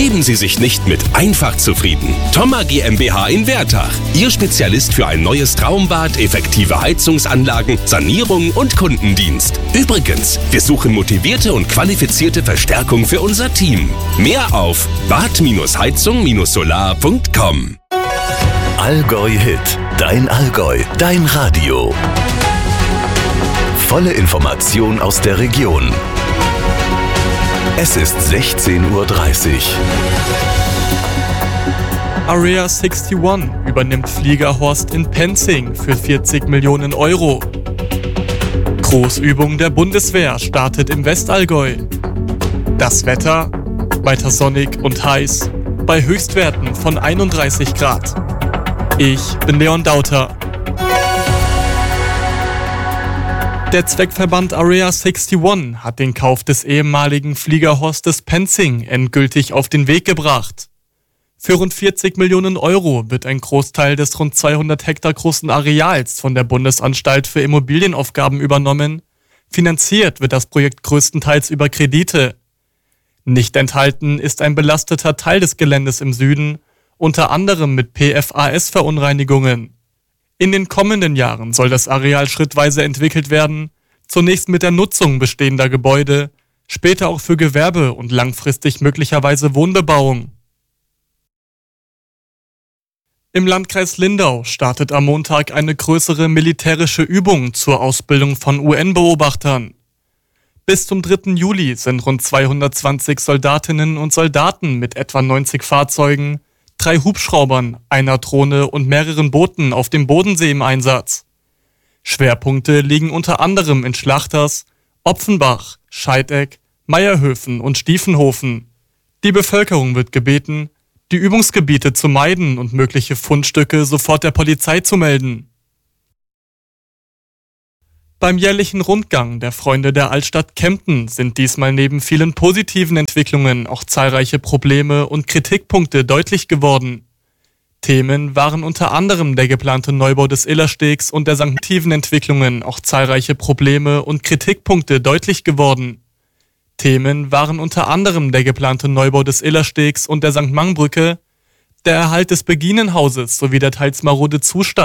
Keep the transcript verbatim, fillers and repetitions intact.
Geben Sie sich nicht mit einfach zufrieden. Thoma GmbH in Wertach. Ihr Spezialist für ein neues Traumbad, effektive Heizungsanlagen, Sanierung und Kundendienst. Übrigens, wir suchen motivierte und qualifizierte Verstärkung für unser Team. Mehr auf bad heizung solar punkt com. Allgäu Hit. Dein Allgäu. Dein Radio. Volle Information aus der Region. Es ist sechzehn Uhr dreißig. Area einundsechzig übernimmt Fliegerhorst in Penzing für vierzig Millionen Euro. Großübung der Bundeswehr startet im Westallgäu. Das Wetter, weiter sonnig und heiß, bei Höchstwerten von einunddreißig Grad. Ich bin Leon Dauter. Der Zweckverband Area einundsechzig hat den Kauf des ehemaligen Fliegerhorstes Penzing endgültig auf den Weg gebracht. Für rund vierzig Millionen Euro wird ein Großteil des rund zweihundert Hektar großen Areals von der Bundesanstalt für Immobilienaufgaben übernommen. Finanziert wird das Projekt größtenteils über Kredite. Nicht enthalten ist ein belasteter Teil des Geländes im Süden, unter anderem mit P F A S-Verunreinigungen. In den kommenden Jahren soll das Areal schrittweise entwickelt werden, zunächst mit der Nutzung bestehender Gebäude, später auch für Gewerbe und langfristig möglicherweise Wohnbebauung. Im Landkreis Lindau startet am Montag eine größere militärische Übung zur Ausbildung von U N-Beobachtern. Bis zum dritten Juli sind rund zweihundertzwanzig Soldatinnen und Soldaten mit etwa neunzig Fahrzeugen, drei Hubschraubern, einer Drohne und mehreren Booten auf dem Bodensee im Einsatz. Schwerpunkte liegen unter anderem in Schlachters, Opfenbach, Scheideck, Meierhöfen und Stiefenhofen. Die Bevölkerung wird gebeten, die Übungsgebiete zu meiden und mögliche Fundstücke sofort der Polizei zu melden. Beim jährlichen Rundgang der Freunde der Altstadt Kempten sind diesmal neben vielen positiven Entwicklungen auch zahlreiche Probleme und Kritikpunkte deutlich geworden. Themen waren unter anderem der geplante Neubau des Illerstegs und der sanktiven Entwicklungen auch zahlreiche Probleme und Kritikpunkte deutlich geworden. Themen waren unter anderem der geplante Neubau des Illerstegs und der Sankt-Mang-Brücke, der Erhalt des Beginenhauses sowie der teils marode Zustand